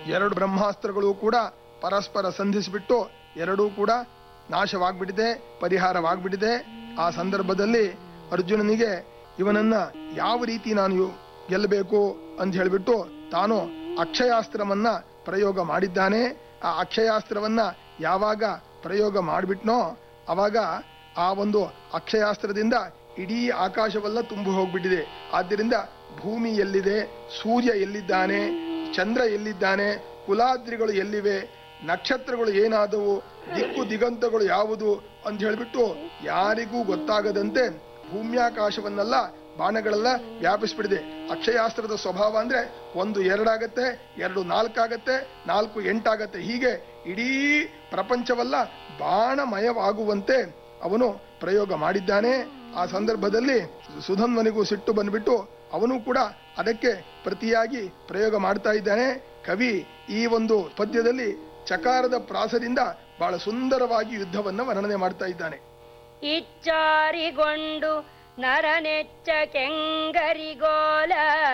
ಎರಡು ಬ್ರಹ್ಮಾಸ್ತ್ರಗಳು ಕೂಡ ಪರಸ್ಪರ ಸಂಧಿಸಿಬಿಟ್ಟು ಎರಡೂ ಕೂಡ ನಾಶವಾಗ್ಬಿಟ್ಟಿದೆ, ಪರಿಹಾರವಾಗ್ಬಿಟ್ಟಿದೆ. ಆ ಸಂದರ್ಭದಲ್ಲಿ ಅರ್ಜುನನಿಗೆ ಇವನನ್ನ ಯಾವ ರೀತಿ ನಾನು ಗೆಲ್ಲಬೇಕು ಅಂತ ಹೇಳಿಬಿಟ್ಟು ತಾನು ಅಕ್ಷಯಾಸ್ತ್ರವನ್ನ ಪ್ರಯೋಗ ಮಾಡಿದ್ದಾನೆ. ಆ ಅಕ್ಷಯಾಸ್ತ್ರವನ್ನ ಯಾವಾಗ ಪ್ರಯೋಗ ಮಾಡಿಬಿಟ್ನೋ ಅವಾಗ ಆ ಒಂದು ಅಕ್ಷಯಾಸ್ತ್ರದಿಂದ ಇಡೀ ಆಕಾಶವೆಲ್ಲ ತುಂಬಿ ಹೋಗ್ಬಿಟ್ಟಿದೆ. ಆದ್ದರಿಂದ ಭೂಮಿ ಎಲ್ಲಿದೆ, ಸೂರ್ಯ ಎಲ್ಲಿದ್ದಾನೆ, ಚಂದ್ರ ಎಲ್ಲಿದ್ದಾನೆ, ಕುಲಾದ್ರಿಗಳು ಎಲ್ಲಿವೆ, ನಕ್ಷತ್ರಗಳು ಏನಾದವು, ದಿಕ್ಕು ದಿಗಂತಗಳು ಯಾವುದು ಅಂತ ಹೇಳಿಬಿಟ್ಟು ಯಾರಿಗೂ ಗೊತ್ತಾಗದಂತೆ ಭೂಮ್ಯಾಕಾಶವನ್ನೆಲ್ಲ ಬಾಣಗಳೆಲ್ಲ ವ್ಯಾಪಿಸ್ಬಿಟ್ಟಿದೆ. ಅಕ್ಷಯಾಸ್ತ್ರದ ಸ್ವಭಾವ ಅಂದ್ರೆ 1 2 ಆಗತ್ತೆ, 2 4 ಆಗತ್ತೆ, 4 8 ಆಗತ್ತೆ. ಹೀಗೆ ಇಡೀ ಪ್ರಪಂಚವಲ್ಲ ಬಾಣಮಯವಾಗುವಂತೆ ಅವನು ಪ್ರಯೋಗ ಮಾಡಿದ್ದಾನೆ. ಆ ಸಂದರ್ಭದಲ್ಲಿ ಸುಧನ್ವನಿಗೂ ಸಿಟ್ಟು ಬಂದ್ಬಿಟ್ಟು ಅವನು ಕೂಡ ಅದಕ್ಕೆ ಪ್ರತಿಯಾಗಿ ಪ್ರಯೋಗ ಮಾಡ್ತಾ ಇದ್ದಾನೆ. ಕವಿ ಈ ಒಂದು ಪದ್ಯದಲ್ಲಿ ಚಕಾರದ ಪ್ರಾಸದಿಂದ ಬಹಳ ಸುಂದರವಾಗಿ ಯುದ್ಧವನ್ನ ವರ್ಣನೆ ಮಾಡ್ತಾ ಇದ್ದಾನೆ. ಇಚ್ಚಾರಿಗೊಂಡು ನರನೆಚ್ಚ ಕೆಂಗರಿಗೋಲ